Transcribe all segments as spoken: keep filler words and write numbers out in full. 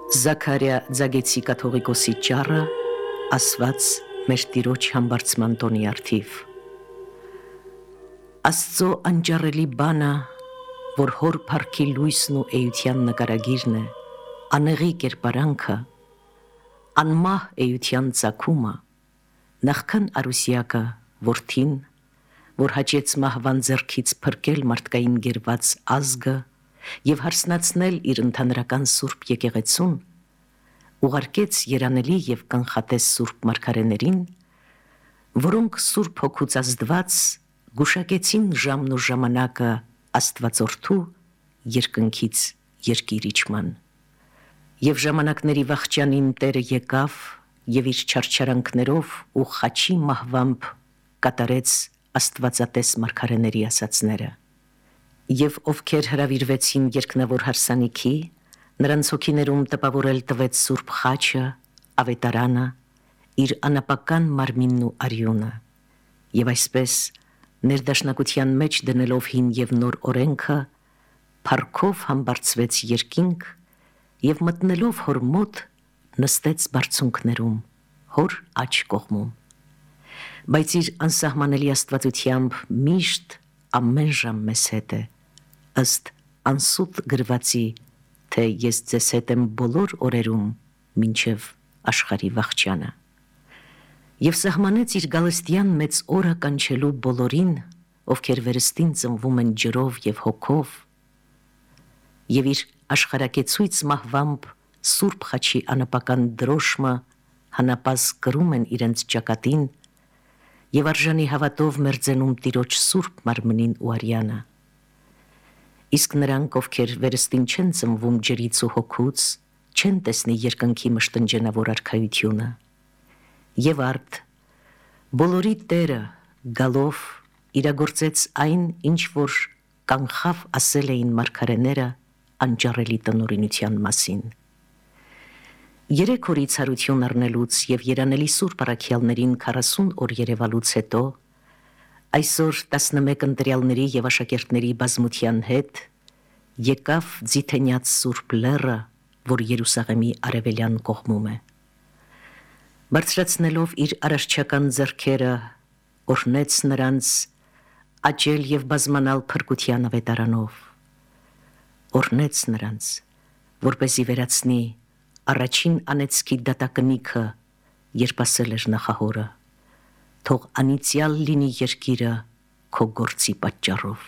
Զաքարիա Ձագեցի կաթողիկոսի ճառը ասված մեր Տիրոջ համբարձման տոնի արդիվ։ Աստծո անճառելի բանը, որ հոր փառքի լույսն ու էության նկարագիրն է, անեղի կերպարանքը, անմահ էության ծագումը, նախքան Արուսյակը որդին, որ հաճեց մահվան ձեռքից փրկել մարդկային գերված ազգը և հարսնացնել իր ընդհանրական սուրբ եկեղեցուն, ուղարկեց երանելի և կանխատես սուրբ մարգարեներին, որոնք սուրբ հոգուց ազդված գուշակեցին ժամն ու ժամանակը Աստվածորդու երկնքից երկիր իջման։ Եվ ժամանակների վախճանին Տերը եկավ և իր չարչարանքներով ու խաչի մահվամբ կատարեց աստվածատես մարգարեների ասացները։ Եվ ովքեր հրավիրվեցին երկնավոր հարսանիքի, նրանց հոգիներում տպավորել տվեց սուրբ խաչը, ավետարանը, իր անապական մարմինն ու արյունը, և այսպես ներդաշնակության մեջ դնելով հին և նոր օրենքը, փառքով համբարձվեց երկինք և մտնելով հոր մոտ նստեց բարձունքներում, հոր աջ կողմում, բայց իր անսահմանելի աստվածությամբ միշտ ամեն ժամ մեզ հետ է, ըստ անսուտ գրվածի, թե ես ձեզ հետ եմ բոլոր օրերում մինչև աշխարհի վախճանը։ Եվ սահմանեց իր գալստյան մեծ օրը կանչելու բոլորին, ովքեր վերստին ծնվում են ջրով և հոգով, և իր աշխարհակեցույց մահվամբ սուրբ խաչի անապական դրոշմը հանապազգ կրում են իրենց ճակատին և արժանի հավատով մերձենում Տիրոջ սուրբ մարմնին ու արյանը։ Իսկ նրանք, ովքեր վերստին չեն ծնվում ջրից ու հոգուց, չեն տեսնի երկնքի մշտնջենավոր արքայությունը։ Եվ արդ, բոլորի Տերը գալով իրագործեց այն, ինչ որ կանխավ ասել էին մարգարեները անճառելի տնօրինության մասին։ Երեք օրի ցարություն առնելուց և երանելի սուրբ առաքյալներին քառասուն օր երևալուց հետո, այսօր տասնմեկ ընտրյալների և աշակերտների բազմության հետ եկավ ձիթենյաց սուրբ լեռը, որ Երուսաղեմի արևելյան կողմում է։ Բարձրացնելով իր արարչական ձեռքերը, օրհնեց նրանց աճել և բազմանալ փրկության ավետարանով, օրհնեց նրանց, որպեսզի վերացնի առաջին անեծքի դատակնիքը, երբ ասել էր նախահորը. թող անիծյալ լինի երկիրը քո գործի պատճառով։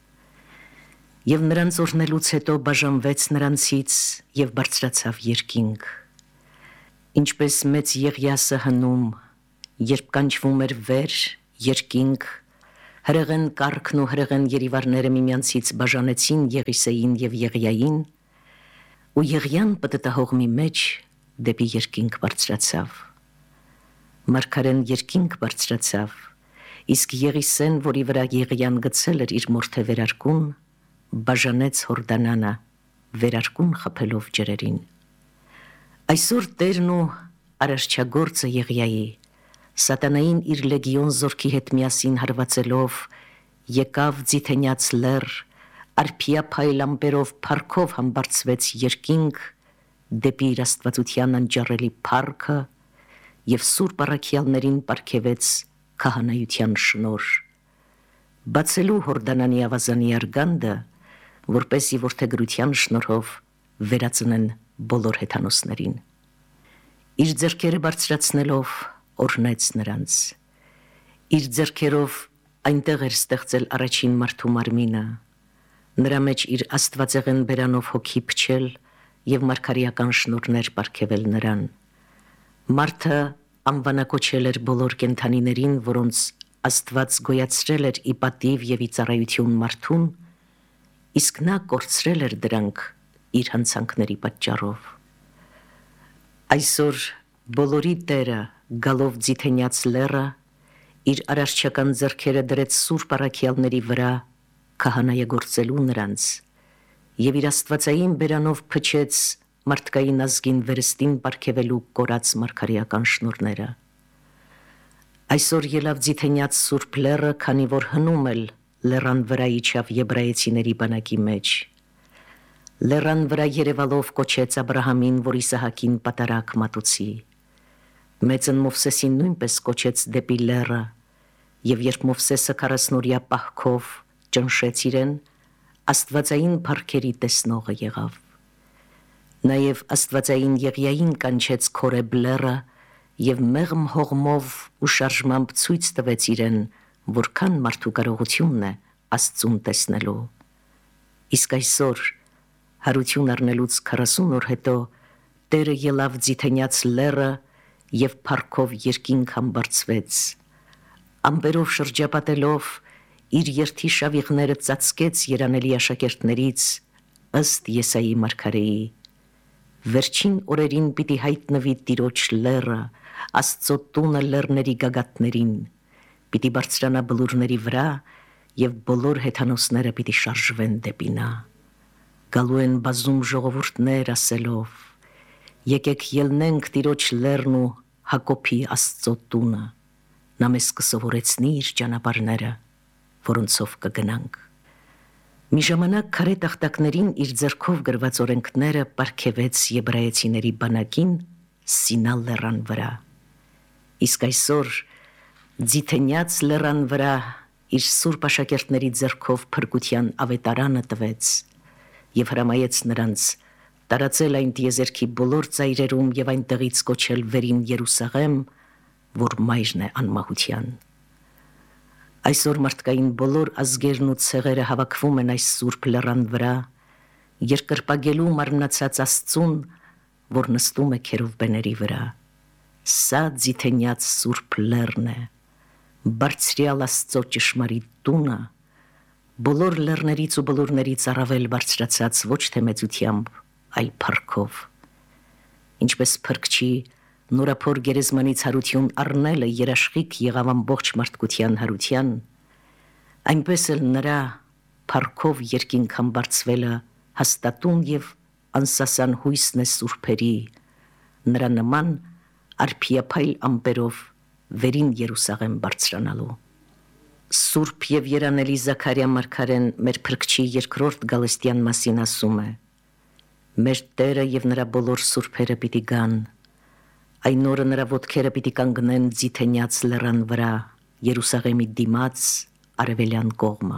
Եվ նրանց օրհնելուց հետո բաժանվեց նրանցից և բարձրացավ երկինք, ինչպես մեծ Եղիասը հնում, երբ կանչվում էր վեր, երկինք, հրեղեն կառքն ու հրեղեն երիվարները միմյանցից բաժանեցին Եղիսեին և Եղիային, ու Եղիան պտտահողմի մեջ դեպի երկինք բարձրացավ։ Մարգարեն երկինք բարձրացավ, իսկ Եղիսեն, որի վրա Եղիան գցել էր իր մորթե վերարկուն, բաժանեց Հորդանանը, վերարկուն խփելով ջրերին։ Այսօր Տերն ու արարչագործը Եղիայի, սատանային իր լեգիոն զորքի հետ միասին հարվածելով, եկավ ձիթենյաց լեռ, արփիափայլ ամպերով փառքով համբարձվեց երկինք դեպի իր աստվածության անճառելի փառքը և սուրբ առաքյալներին պարգևեց քահանայության շնորհ, բացելու Հորդանանի ավազանի արգանդը, որպեսզի որդեգրության շնորհով վերածնեն բոլոր հեթանոսներին։ Իր ձեռքերը բարձրացնելով օրհնեց նրանց։ Իր ձեռքերով այնտեղ էր ստեղծել առաջին մարդու մարմինը, նրա մեջ իր աստվածեղեն բերանով հոգի փչել և մարգարեական շնորհներ պարգևել նրան։ Մարդը անվանակոչել էր բոլոր կենդանիներին, որոնց Աստված գոյացրել էր ի պատիվ և ի ծառայություն մարդուն, իսկ նա կորցրել էր դրանք իր հանցանքների պատճառով։ Այսօր բոլորի Տերը գալով ձիթենյաց լեռը, իր արարչական ձեռքերը դրեց սուրբ առաքյալների վրա քահանայագործելու նրանց և իր աստվածային բերանով փչեց մարդկային ազգին վերստին պարգևելու կորած մարգարեական շնորհները։ Այսօր ելավ ձիթենյաց սուրբ լեռը, քանի որ հնում էլ լեռան վրա իջավ եբրայեցիների բանակի մեջ։ Լեռան վրա երևալով կոչեց Աբրահամին, որ Իսահակին պատարակ մատուցի։ Մեծն Մովսեսին նույնպես կոչեց դեպի լեռը, եւ երբ Մովսեսը քառասնօրյա պահքով ճնշեց իրեն, աստվածային փառքերի տեսնողը եղավ։ Նաեւ աստվածային Եղիային կանչեց Քորեբ լեռը եւ մեղմ հողմով ու շարժմամբ ցույց տվեց իրեն, որքան մարդու կարողությունն է Աստծուն տեսնելու։ Իսկ այսօր հարություն առնելուց քառասուն օր հետո Տերը ելավ ձիթենյաց լեռը եւ փառքով երկինք համբարձվեց։ Ամպերով շրջապատելով իր երթի շավիղները ծածկեց երանելի աշակերտներից ըստ Եսայի մարգարեի։ Վերջին օրերին պիտի հայտնվի Տիրոջ լեռը, Աստծո տունը լեռների գագաթներին, պիտի բարձրանա բլուրների վրա եւ բոլոր հեթանոսները պիտի շարժվեն դեպի նա։ Գալու են բազում ժողովուրդներ ասելով. եկեք ելնենք Տիրոջ լեռն ու Հակոբի Աստծո տունը, նա մեզ կսովորեցնի իր ճանապարհները, որոնցով կգնանք։ Մի ժամանակ քարե տախտակներին իր ձեռքով գրված օրենքները պարգևեց եբրայեցիների բանակին Սինա լեռան վրա։ Իսկ այսօր ձիթենյաց լեռան վրա իր սուրբ աշակերտների ձեռքով փրկության ավետարանը տվեց եւ հրամայեց նրանց տարածել այն տիեզերքի բոլոր ծայրերում եւ այնտեղից կոչել վերին Երուսաղեմ, որ մայրն է անմահության։ Այսօր մարդկային բոլոր ազգերն ու ցեղերը հավաքվում են այս սուրբ լեռան վրա, երկրպագելու մարմնացած Աստծուն, որ նստում է քերովբեների վրա։ Սա ձիթենյաց սուրբ լեռն է, բարձրյալ Աստծո ճշմարիտ տունը, բոլոր լեռներից ու բոլորներից առավել բարձրացած ոչ թե մեծությամբ, այլ փառքով։ Ինչպես փրկչի նորափոր գերեզմանից հարություն առնելը երաշխիք եղավ ամբողջ մարդկության հարության, այնպես էլ նրա փառքով երկինք համբարձվելը հաստատուն եւ անսասան հույսն է սուրբերի, նրա նման արփիափայլ ամպերով վերին Երուսաղեմ բարձրանալու։ Սուրբ եւ երանելի Զաքարիա մարգարեն մեր փրկչի երկրորդ գալստյան մասին ասում է. մեր Տերը եւ նրա բոլոր սուրբերը պիտի գան, այն օրը նրա ոտքերը պիտի կանգնեն ձիթենյաց լեռան վրա, Երուսաղեմի դիմաց արևելյան կողմը։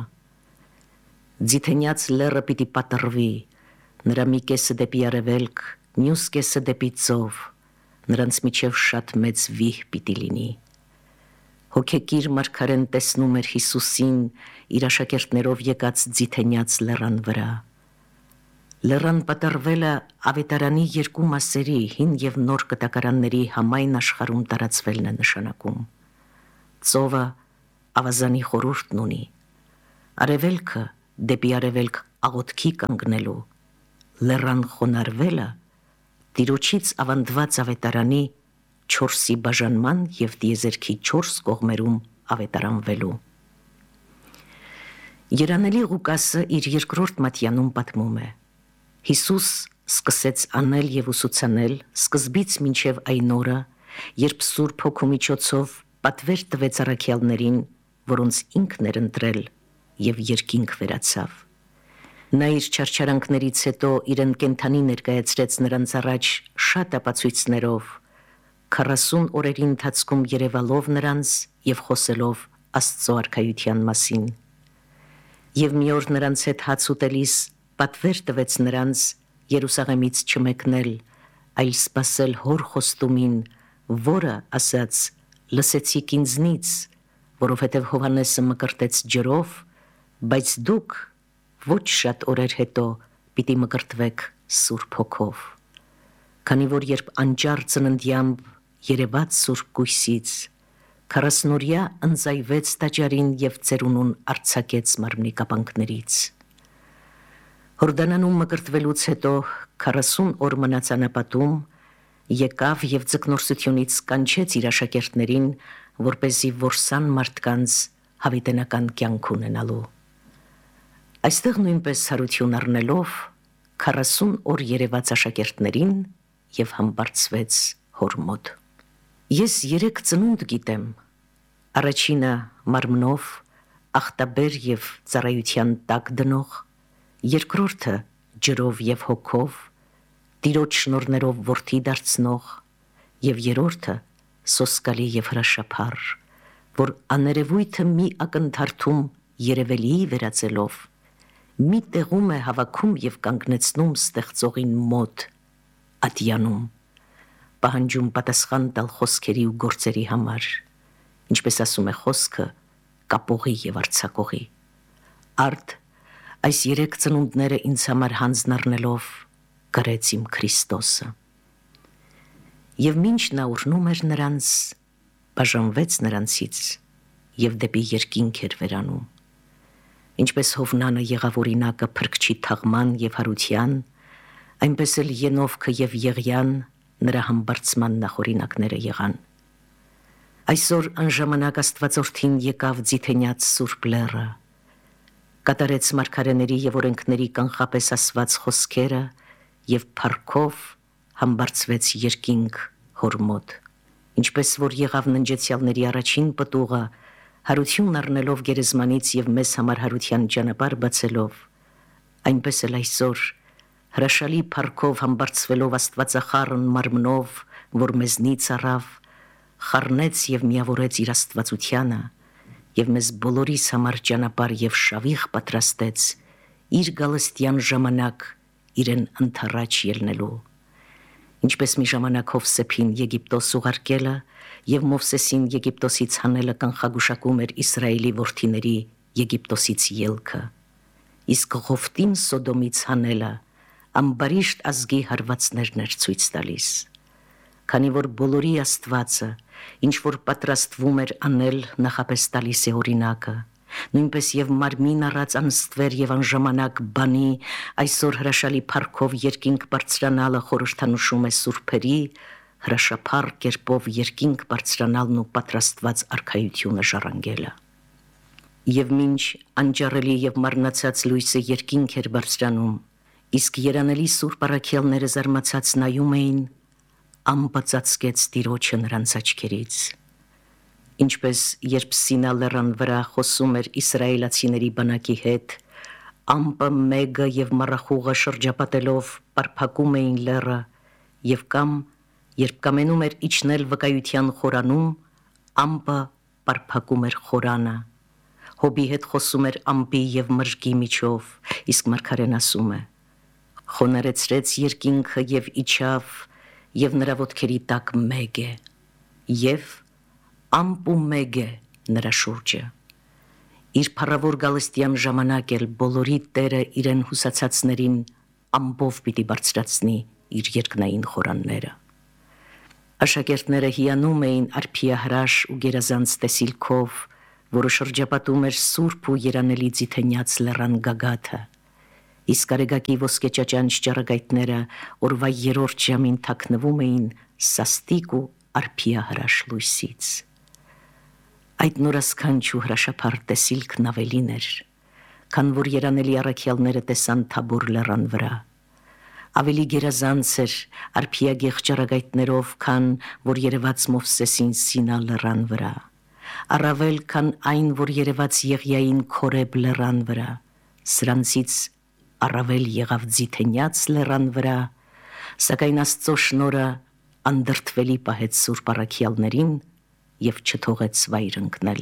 Ձիթենյաց լեռը պիտի պատռվի, նրա մի կեսը դեպի արևելք, մյուս կեսը դեպի ծով, նրանց միջև շատ մեծ վիհ պիտի լինի։ Հոգեկիր մարգարեն տեսնում էր Հիսուսին իր աշակերտներով եկած ձիթենյաց լեռան վրա։ Լեռան պատառվելը ավետարանի երկու մասերի, հին եւ նոր կտակարանների համայն աշխարհում տարածվելն է նշանակում։ Ծովը ավազանի խորհուրդն ունի, արևելքը դեպի արևելք աղոթքի կանգնելու, լեռան խոնարհվելը Տիրոջից ավանդված ավետարանի չորսի բաժանման եւ տիեզերքի չորս կողմերում ավետարանվելու։ Երանելի Ղուկասը իր երկրորդ մատյանում պատմում է. Հիսուս սկսեց անել եւ ուսուցանել սկզբից մինչեւ այն օրը, երբ Սուրբ Հոգու միջոցով պատվեր տվեց առաքյալներին, որոնց ինքն էր ընտրել եւ երկինք վերացավ։ Նա իր չարչարանքներից հետո իրեն կենթանի ներկայացրեց նրանց առաջ շատ ապացույցներով, քառասուն օրերի ընթացքում երևալով նրանց եւ խոսելով Աստծո արքայության մասին։ Եվ մի օր նրանց հետ հաց ուտելիս պատվեր տվեց նրանց Երուսաղեմից չմեկնել, այլ սպասել հոր խոստումին, որը ասաց. լսեցիք ինձնից, որովհետև Հովհաննեսը մկրտեց ջրով, բայց դուք ոչ շատ օրեր հետո պիտի մկրտվեք Սուրբ Հոգով։ Քանի որ երբ անճար ծննդյամբ երևաց Սուրբ Գույսից, քառասնօրյա ընծայվեց տաճարին եւ ծերունուն արձակեց մարմնի կապանքներից։ Հորդանանում մկրտվելուց հետո քառասուն օր մնաց անապատում, եկավ եւ ձկնորսությունից կանչեց իր աշակերտներին, որպեսզի որսան մարդկանց հավիտենական կյանք ունենալու։ Այստեղ նույնպես հարություն առնելով քառասուն օր երևաց աշակերտներին եւ համբարձվեց հոր մոտ։ Ես երեք ծնունդ գիտեմ, առաջինը մարմնով, ախտաբեր եւ ծառայության տակ դնող, երկրորդը ջրով եւ հոգով, Տիրոջ շնորներով որդի դարձնող, եւ երրորդը սոսկալի եւ հրաշափառ, որ աներևույթը մի ակնթարթում երևելի վերածելով, մի տեղում է հավաքում եւ կանգնեցնում ստեղծողին մոտ, ատյանում, պահանջում պատասխան տալ խոսքերի ու գործերի համար, ինչպես ասում է խոսքը, կապողի եւ արձակողի։ Արդ այս երեք ծնունդները ինձ համար հանձն առնելով գրեց իմ Քրիստոսը։ Եվ մինչ նա ուրնում էր նրանց, բաժանվեց նրանցից եւ դեպի երկինք էր վերանում։ Ինչպես Հովնանը եղավ օրինակը փրկչի թաղման եւ հարության, այնպես էլ Ենովքը եւ Եղիան նրա համբարձման նախօրինակները եղան։ Այսօր անժամանակ Աստվածորդին եկավ ձիթենյաց Սուրբ Լեռը, կատարեց մարգարեների եւ օրենքների կանխապես ասված խոսքերը եւ փառքով համբարձվեց երկինք հոր մոտ, ինչպես որ եղավ ննջեցյալների առաջին պտուղը, հարություն առնելով գերեզմանից եւ մեզ համար հարության ճանապարհ բացելով, այնպես էլ այսօր հրաշալի փառքով համբարձվելով Աստվածախառն մարմնով, որ մեզնից առավ, խառնեց եւ միավորեց իր աստվածությանը եւ մեզ բոլորիս համար ճանապարհ եւ շավիղ պատրաստեց իր գալստյան ժամանակ իրեն ընթառաջ ելնելու, ինչպես մի ժամանակ Հովսեփին Եգիպտոս ուղարկելը եւ Մովսեսին Եգիպտոսից հանելը կանխագուշակում էր Իսրայելի որդիների Եգիպտոսից ելքը, իսկ Ղովտին Սոդոմից հանելը ամբարիշտ ազգի հարվածներն էր ցույց տալիս, քանի որ բոլորի Աստվածը, ինչ որ պատրաստվում էր անել, նախապես տալիս է օրինակը, նույնպես եւ մարմին առած անստվեր եւ անժամանակ բանի այսօր հրաշալի փառքով երկինք բարձրանալը խորհրդանշում է սուրբերի հրաշափառ կերպով երկինք բարձրանալն ու պատրաստված արքայությունը ժառանգելը։ Եվ մինչ անջառելի եւ մարմնացած լույսը երկինք էր բարձրանում, իսկ երանելի սուրբ առաքյալները զարմացած նայում էին, ամպը ծածկեց Տիրոջը նրանց աչքերից։ Ինչպես երբ Սինա լեռան վրա խոսում էր իսրայելացիների բանակի հետ, ամպը մեգը եւ մառախուղը շրջապատելով պարփակում էին լեռը, եւ կամ երբ կամենում էր իջնել վկայության խորանում, ամպը պարփակում էր խորանը։ Հոբի հետ խոսում էր ամպի եւ մրգի միջով, իսկ մարգարեն ասում է. խոնարեցրեց երկինքը եւ իջավ, եւ նրա ոտքերի տակ մեգ է, եւ ամպ ու մեգ է նրա շուրջը։ Իր փառավոր գալստյան ժամանակ էլ բոլորի Տերը իրեն հուսացածներին ամպով պիտի բարձրացնի իր երկնային խորանները։ Աշակերտները հիանում էին արփիահրաշ ու գերազանց տեսիլքով, որը շրջապատում էր սուրբ ու երանելի ձիթենյաց լեռան գագաթը, իսկ արեգակի ոսկեճաճանչ ճառագայթները օրվա երրորդ ժամին թաքնվում էին սաստիկ ու արփիահրաշ լույսից։ Այդ նորասքանչ ու հրաշափառ տեսիլքն ավելին էր, քան որ երանելի առաքյալները տեսան Թաբոր լեռան վրա։ Ավելի գերազանց էր արփիագեղ ճառագայթներով, քան որ երևաց Մովսեսին Սինա լեռան վրա, առավել քան այն, որ երևաց Եղիային Քորեբ լեռան վրա, սրանցից առավել եղավ ձիթենյաց լեռան վրա, սակայն Աստծո շնորհը անդրդվելի պահեց սուրբ առաքյալներին եւ չթողեց վայր ընկնել։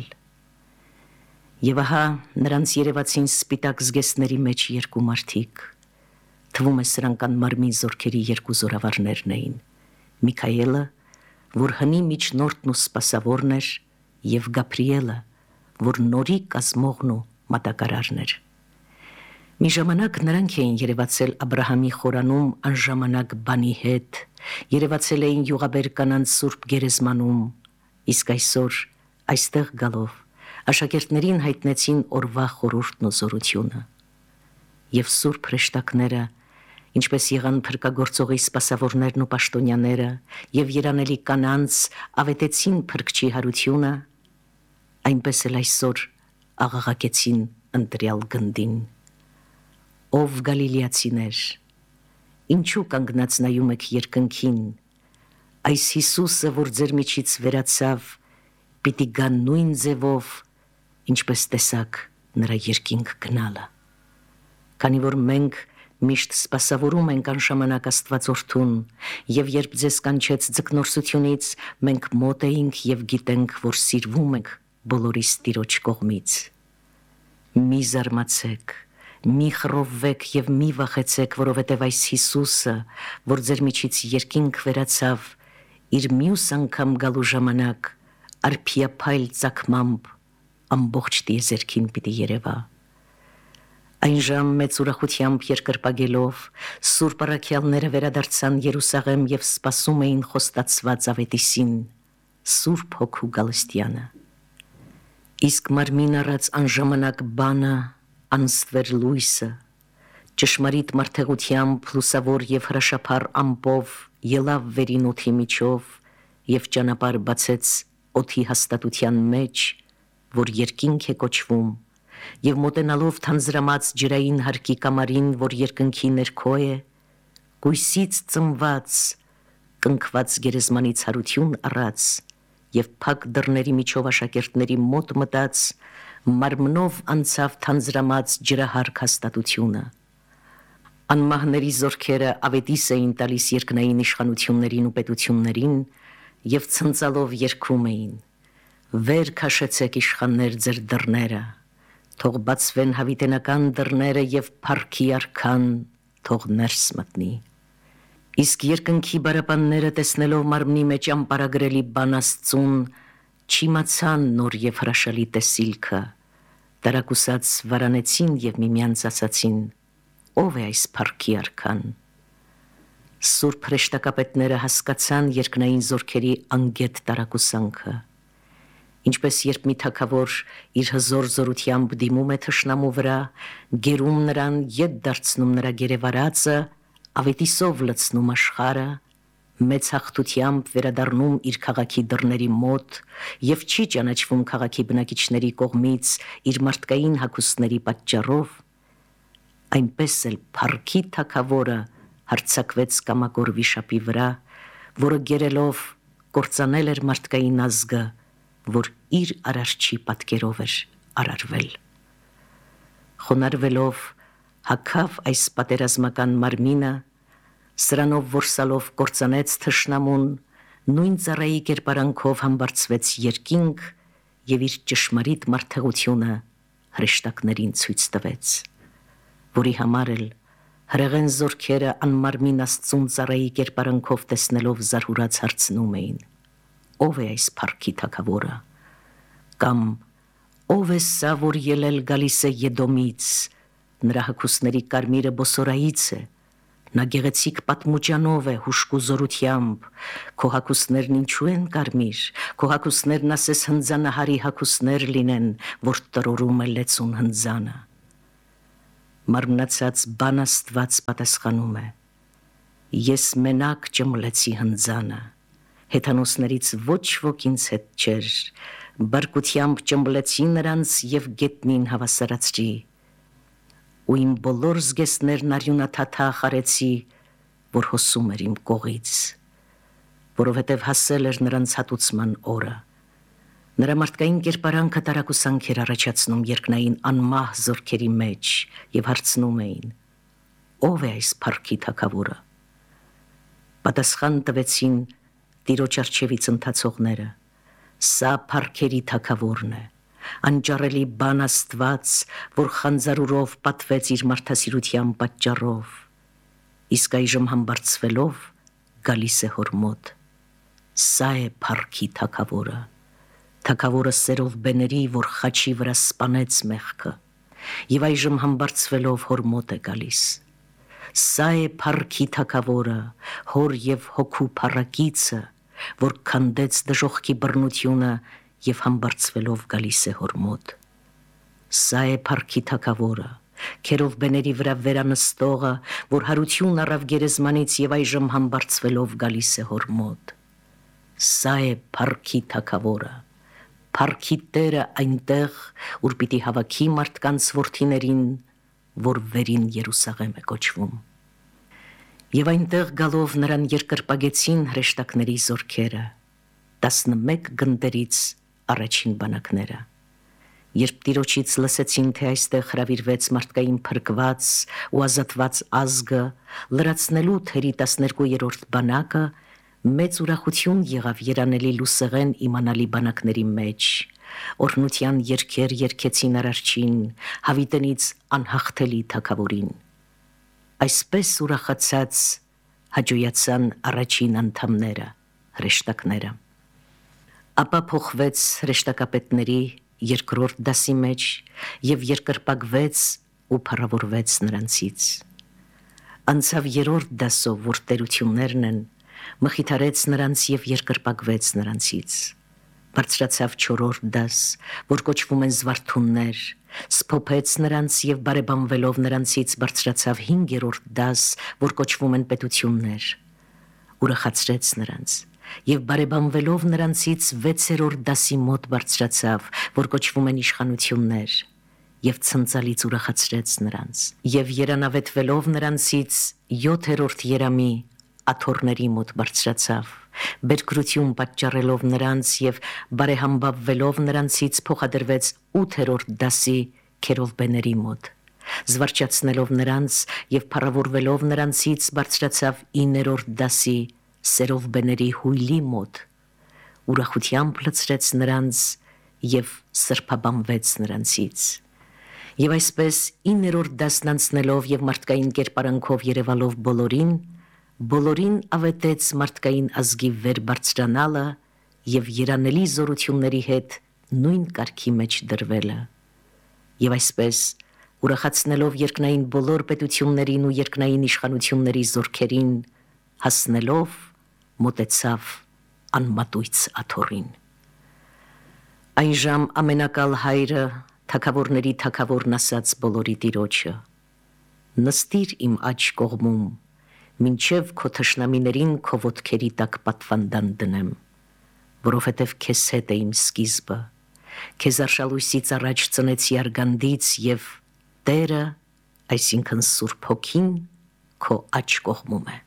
Եվ ահա նրանց երևացին սպիտակ զգեստների մեջ երկու մարդիկ, թվում է սրանք անմարմին զորքերի երկու զորավարներն էին, Միքայելը, որ հնի միջնորդն ու սպասավորն էր, եւ Գաբրիելը, որ նորի կազմողն ու մատակարարն էր։ Մի ժամանակ նրանք էին երևացել Աբրահամի խորանում անժամանակ բանի հետ, երևացել էին յուղաբեր կանանց սուրբ գերեզմանում, իսկ այսօր այստեղ գալով աշակերտներին հայտնեցին օրվա խորհուրդն ու զորությունը։ Եվ սուրբ հրեշտակները, ինչպես եղան փրկագործողի սպասավորներն ու պաշտոնյաները եւ երանելի կանանց ավետեցին փրկչի հարությունը, այնպես էլ այսօր աղաղակեցին ընտրյալ գնդին. Ով գալիլեացիներ, ինչու կանգնած նայում եք երկնքին, այս Հիսուսը, որ ձեր միջից վերացավ, պիտի գա նույն ձևով, ինչպես տեսաք նրա երկինք գնալը։ Քանի որ մենք Միշտ սպասավորում ենք անժամանակ Աստվածորդուն, եւ երբ ձեզ կանչեց ձկնորսությունից, մենք մոտ էինք եւ գիտենք, որ սիրվում ենք բոլորիս Տիրոջ կողմից։ Մի զարմացեք, մի խռովվեք եւ մի վախեցեք, որովհետեւ այս Հիսուսը, որ ձեր միջից երկինք վերացավ, իր մյուս անգամ գալու ժամանակ արփիափայլ ծագմամբ ամբողջ տիեզերքին պիտի երևա։ Այն ժամ մեծ ուրախությամբ երկրպագելով Սուրբ առաքյալները վերադարձան Երուսաղեմ եւ սպասում էին խոստացված ավետիսին, Սուրբ Հոգու գալստյանը։ Իսկ մարմին առած անժամանակ բանը, անստվեր լույսը, ճշմարիտ մարդեղությամբ լուսավոր եւ հրաշափառ ամպով ելավ վերին օդի միջով եւ ճանապարհ բացեց օդի հաստատության մեջ, որ երկինք է կոչվում, եւ մոտենալով թանձրամած ջրային հարկի կամարին, որ երկնքի ներքո է, գույսից ծնված, կնքված գերեզմանից հարություն առած եւ փակ դռների միջով աշակերտների մոտ մտած, մարմնով անցավ թանձրամած ջրահարկ հաստատությունը։ Անմահների զորքերը ավետիս էին տալիս երկնային իշխանություններին ու պետություններին եւ ցնծալով երգում էին. «Վեր քաշեցեք իշխաններ ձեր դռները, թող բացվեն հավիտենական դռները եւ փառքի արքան թող ներս մտնի»։ Իսկ երկնքի բարապանները տեսնելով մարմնի մեջ ամպարագրելի բան Աստծուն, չիմացան նոր եւ հրաշալի տեսիլքը, տարակուսած վարանեցին եւ միմյանց ասացին. «Ո՞վ է այս փառքի արքան»։ Սուրբ հրեշտակապետները հասկացան երկնային զորքերի անգետ տարակուսանքը։ Ինչպես երբ մի թագավոր իր հզոր զորությամբ դիմում է թշնամու վրա, գերում նրան, ետ դարձնում նրա գերեվարածը, ավետիսով լցնում աշխարհը, մեծ հաղթությամբ վերադառնում իր քաղաքի դռների մոտ եւ չի ճանաչվում քաղաքի բնակիչների կողմից իր մարդկային հագուստների պատճառով, այնպես էլ փառքի թագավորը հարձակվեց կամակոր վիշապի վրա, որը գերելով կործանել էր մարդկային ազգը, որ իր արարչի պատկերով էր արարվել։ Խոնարհվելով հագավ այս պատերազմական մարմինը, սրանով որսալով կործանեց թշնամուն, նույն ծառայի կերպարանքով համբարձվեց երկինք եւ իր ճշմարիտ մարդեղությունը հրեշտակներին ցույց տվեց, որի համար էլ հրեղեն զորքերը անմարմին Աստծուն ծառայի կերպարանքով տեսնելով զարհուրած հարցնում էին. «Ո՞վ է այս փառքի թագավորը»։ Կամ «Ո՞վ է սա, որ ելել գալիս է Եդոմից, նրա հագուստների կարմիրը բոսորայից է, նա գեղեցիկ պատմուճանով է հուժկու զորությամբ, քո հագուստներն ինչու են կարմիր, քո հագուստներն ասես հնձանահարի հագուստներ լինեն, որ տրորում է լեցուն հնձանը»։ Մարմնացած բան Աստված պատասխանում է. «Ես մենակ ճմլեցի հնձանը, հեթանոսներից ոչ ոք ինձ հետ չէր, բարկությամբ ճմբլեցի նրանց եւ գետնին հավասարացրի, ու իմ բոլոր զգեստներն արյունաթաթախ արեցի, որ հոսում էր իմ կողից, որովհետեւ հասել էր նրանց հատուցման օրը։ Նրա մարդկային կերպարանքը տարակուսանք էր առաջացնում երկնային անմահ զորքերի մեջ եւ հարցնում էին. «Ո՞վ է այս փառքի թագավորը»։ Պատասխան տվեցին Տիրոջ առջևից ընթացողները. «Սա փառքերի թագավորն է, անճառելի բան Աստված, որ խանձարուրով պատվեց իր մարդասիրության պատճառով, իսկ այժմ համբարձվելով գալիս է հոր մոտ։ Սա է փառքի թագավորը, թագավորը սերով բեների, որ խաչի վրա սպանեց մեղքը, եւ այժմ համբարձվելով հոր մոտ է գալիս։ Սա է փառքի թագավորը, հոր եւ հոգու փառակիցը, որ քանդեց դժոխքի բռնությունը եւ համբարձվելով գալիս է հոր մոտ։ Սա է փառքի թագավորը, քերով բեների վրա վերանստողը, որ հարություն առավ գերեզմանից եւ այժմ համբարձվելով գալիս է հոր մոտ։ Սա է փառքի թագավորը, փառքի Տերը այնտեղ, ուր պիտի հավաքի մարդկանց որդիներին, որ վերին Երուսաղեմ է կոչվում։ Եվ այնտեղ գալով նրան երկրպագեցին հրեշտակների զորքերը, տասնմեկ գնդերից առաջին բանակները, Երբ Տիրոջից լսեցին, թե այստեղ հրավիրվեց մարդկային փրկված ու ազատված ազգը, լրացնելու թերի տասներկուերորդ բանակը, մեծ ուրախություն եղավ երանելի լուսեղեն իմանալի բանակների մեջ, օրհնության երգեր երգեցին Արարչին, հավիտենից անհաղթելի թագավորին։ Այսպես ուրախացած հաջողացան առաջին անդամները, հրեշտակները։ Ապա փոխվեց հրեշտակապետների երկրորդ դասի մեջ եւ երկրպագվեց ու փառավորվեց նրանցից։ Անցավ երրորդ դասով, որ տերություններն են, մխիթարեց նրանց եւ երկրպագվեց նրանցից։ Բարձրացավ չորրորդ դաս, որ կոչվում են զվարթուններ, սփոփեց նրանց եւ բարեբանվելով նրանցից բարձրացավ հինգերորդ դաս, որ կոչվում են պետություններ, ուրախացրեց նրանց եւ բարեբանվելով նրանցից վեցերորդ դասի մոտ բարձրացավ, որ կոչվում են իշխանություններ, եւ ցնցալից ուրախացրեց նրանց, եւ երանավետվելով նրանցից յոթերորդ երամի աթոռների մոտ բարձրացավ, բերկրություն պատճառելով նրանց եւ բարեհամբավվելով նրանցից փոխադրվեց ութերորդ դասի քերովբեների մոտ, զվարճացնելով նրանց եւ փառավորվելով նրանցից բարձրացավ իններորդ դասի սերովբեների հույլի մոտ, ուրախությամբ լցրեց նրանց եւ սրբաբանվեց նրանցից։ Եվ այսպես իններորդ դասն անցնելով եւ մարդկային կերպարանքով երևալով բոլորին, բոլորին ավետեց մարդկային ազգի վեր բարձրանալը եւ երանելի զորությունների հետ նույն կարգի մեջ դրվելը։ Եվ այսպես ուրախացնելով երկնային բոլոր պետություններին ու երկնային իշխանությունների զորքերին, հասնելով մոտեցավ անմատույց աթոռին։ Այնժամ ամենակալ հայրը թագավորների թագավորն ասաց բոլորի Տիրոջը. նստիր իմ աջ կողմում, մինչև քո թշնամիներին քո ոտքերի տակ պատվանդան դնեմ, որովհետև քեզ հետ է իմ սկիզբը, քեզ արշալույսից առաջ ծնեցի արգանդից եւ Տերը, այսինքն Սուրբ Հոգին, քո աջ կողմում է։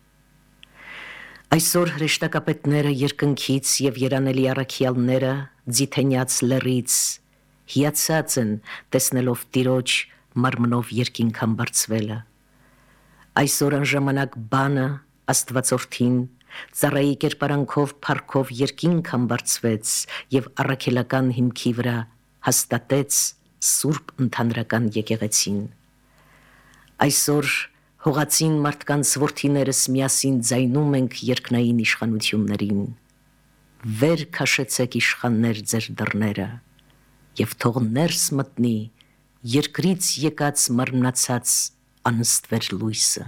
Այսօր հրեշտակապետները երկնքից եւ երանելի առաքյալները ձիթենյաց լեռից հիացած են տեսնելով Տիրոջ մարմնով երկինքան բարձվելը։ Այսօր անժամանակ բանը Աստվածորդին ծառայի կերպարանքով փառքով երկինքան բարձվեց եւ առաքելական հիմքի վրա հաստատեց Սուրբ ընդհանրական եկեղեցին։ Այսօր հողացին մարդկանց որդիներս միասին ձայնում ենք երկնային իշխանություններին. վեր քաշեցեք իշխաններ ձեր դռները եւ թող ներս մտնի երկրից եկած մարմնացած անստվեր լույսը։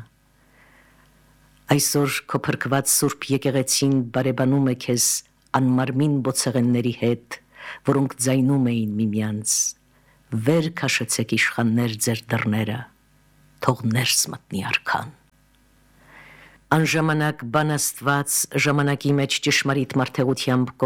Այսօր քո փրկված Սուրբ եկեղեցին բարեբանում է քեզ անմարմին բոցեղենների հետ, որոնք ձայնում էին միմյանց. վեր քաշեցեք իշխաններ ձեր դռները, թող ներս մտնի արքան։ Անժամանակ բան Աստված ժամանակի մեջ ճշմարիտ մարդեղությամբ